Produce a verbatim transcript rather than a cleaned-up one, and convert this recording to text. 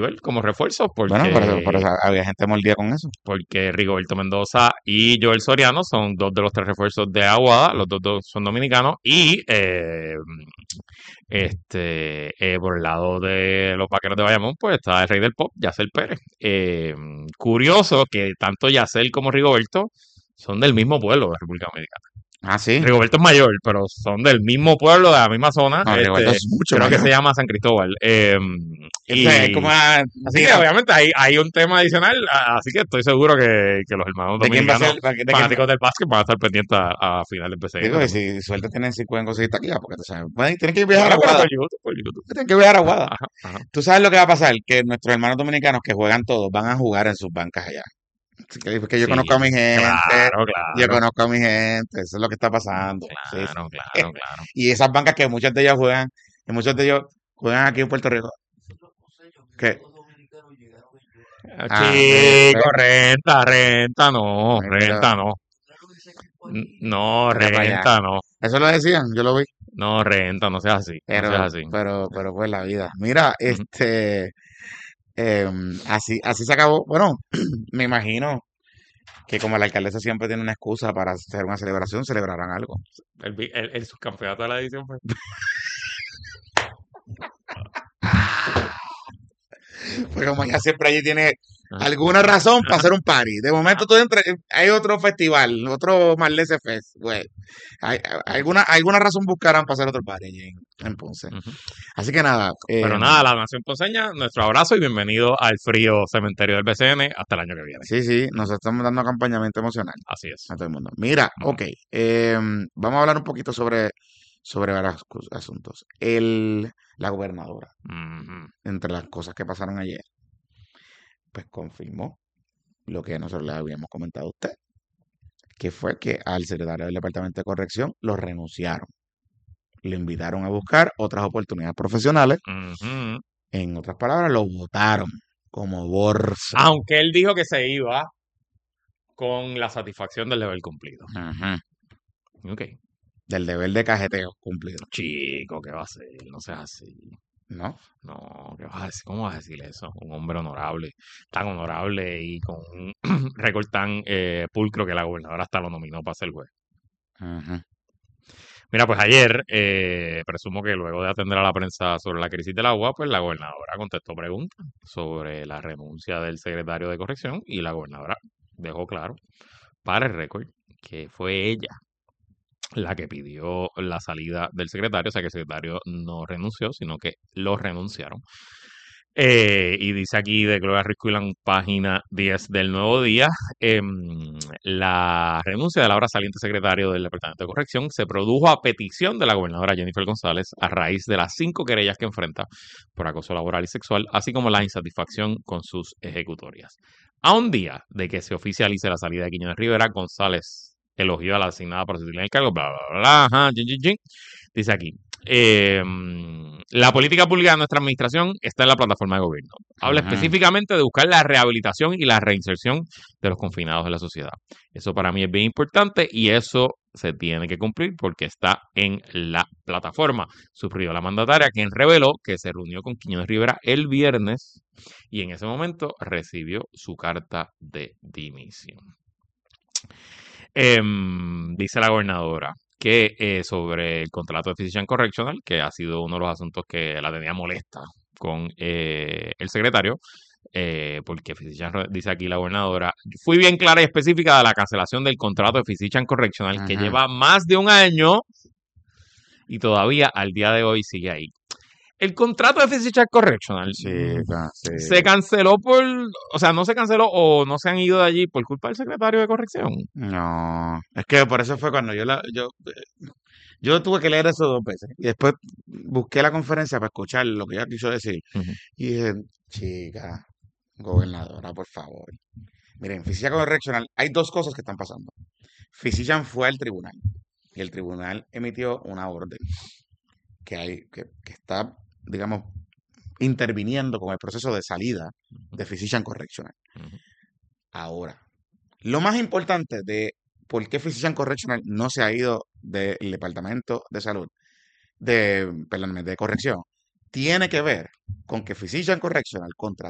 nivel como refuerzo Bueno, por eso, por porque, eso había gente mordida con eso. porque Rigoberto Mendoza y Joel Soriano son dos de los tres refuerzos de Aguada, los dos, dos son dominicanos y eh, este eh, por el lado de los Vaqueros de Bayamón pues está el rey del pop, Yacel Pérez. Eh, curioso que tanto Yacel como Rigoberto son del mismo pueblo de República Dominicana. Ah, sí. Rigoberto es mayor, pero son del mismo pueblo, de la misma zona. No, Rigoberto Este, es mucho creo que se mayor. llama San Cristóbal. Eh, Entonces, es como, y ah, así que mira, obviamente hay, hay un tema adicional, a- así que estoy seguro que, que los hermanos ¿de quién va a dominicanos ser? ¿De quién? fanáticos del básquet van a estar pendientes a, a finales de P C N Digo que también. si suerte tienen, si pueden conseguir taquilla, porque tú sabes, pueden- tienen que viajar a Bueno, pero Aguada. por YouTube, por YouTube. Tienen que viajar a Aguada. Ajá, ajá. Tú sabes lo que va a pasar, que nuestros hermanos dominicanos que juegan todos van a jugar en sus bancas allá. Así que, porque yo conozco a mi Sí, gente, claro, yo claro, conozco a mi gente, eso es lo que está pasando. Sí, sí. claro, claro, claro. Y esas bancas que muchos de ellos juegan, que muchos de ellos juegan aquí en Puerto Rico. Que, ah, ve, ve, Chico, renta, renta, no, ay, pero, renta, no. N- No, mira para allá. renta, no. Eso lo decían, yo lo vi. No, renta, no seas así, no seas Pero, así. pero, pero pues la vida. Mira, Ujú. este, em, así, así se acabó. Bueno, me imagino que como la alcaldesa siempre tiene una excusa para hacer una celebración, celebrarán algo. El, vi- el, el subcampeonato de la edición fue. Porque como ella siempre allí tiene Ajá, alguna razón para ajá, hacer un party. De momento ajá. tú entre, hay otro festival, otro Marlese Fest, güey. Hay, hay- alguna, alguna razón buscarán para hacer otro party allí en, en Ponce. Ujú. Así que nada, Pero eh, nada, la nación ponceña, nuestro abrazo y bienvenido al frío cementerio del B C N hasta el año que viene. sí, sí, nos estamos dando acompañamiento emocional Así es. a todo el mundo. Mira, Ujú, ok, eh, vamos a hablar un poquito sobre, sobre varios cos- asuntos. El, la gobernadora, ujú. entre las cosas que pasaron ayer, pues confirmó lo que nosotros le habíamos comentado a usted, que fue que al secretario del Departamento de Corrección lo renunciaron. Le invitaron a buscar otras oportunidades profesionales. Ujú. En otras palabras, lo votaron como borsa. Aunque él dijo que se iba con la satisfacción del deber cumplido. Ujú. Ok. Del deber de cajeteo cumplido. Chico, ¿qué va a hacer? No seas así. ¿No? No, ¿qué vas a decir? ¿Cómo vas a decir eso? Un hombre honorable, tan honorable y con un récord tan eh, pulcro que la gobernadora hasta lo nominó para ser juez. Ujú. Mira, pues ayer, eh, presumo que luego de atender a la prensa sobre la crisis del agua, pues la gobernadora contestó preguntas sobre la renuncia del secretario de corrección y la gobernadora dejó claro para el récord que fue ella la que pidió la salida del secretario, o sea que el secretario no renunció, sino que lo renunciaron. Eh, y dice aquí de Gloria Ruiz Cuilan, página diez del Nuevo Día, em, la renuncia del ahora saliente secretario del Departamento de Corrección se produjo a petición de la gobernadora Jennifer González a raíz de las cinco querellas que enfrenta por acoso laboral y sexual, así como la insatisfacción con sus ejecutorias. A un día de que se oficialice la salida de Quiñones Rivera, González elogió a la asignada para sustituir el cargo, bla, bla, bla, ajá, yin, yin, yin. Dice aquí, eh, la política pública de nuestra administración está en la plataforma de gobierno. Habla Ujú. específicamente de buscar la rehabilitación y la reinserción de los confinados de la sociedad. Eso para mí es bien importante y eso se tiene que cumplir porque está en la plataforma. Sufrió la mandataria, quien reveló que se reunió con Quiñones Rivera el viernes y en ese momento recibió su carta de dimisión. Em, dice la gobernadora que eh, sobre el contrato de Physician Correctional, que ha sido uno de los asuntos que la tenía molesta con eh, el secretario, eh, porque Physician, dice aquí la gobernadora, fui bien clara y específica de la cancelación del contrato de Physician Correctional, que Ujú. lleva más de un año y todavía al día de hoy sigue ahí. El contrato de Physician Correctional Sí, mm, ca- sí. se canceló por, o sea, no se canceló o no se han ido de allí por culpa del secretario de corrección. No, es que por eso fue cuando yo la, yo, eh, yo tuve que leer eso dos veces y después busqué la conferencia para escuchar lo que ella quiso decir Ujú. y dije, chica, gobernadora, por favor. Miren, Physician Correctional, hay dos cosas que están pasando. Physician fue al tribunal y el tribunal emitió una orden que hay, que, que está, digamos, interviniendo con el proceso de salida de Physician Correctional. Ujú. Ahora, lo más importante de por qué Physician Correctional no se ha ido del Departamento de Salud, de, perdóname, de corrección, tiene que ver con que Physician Correctional, contra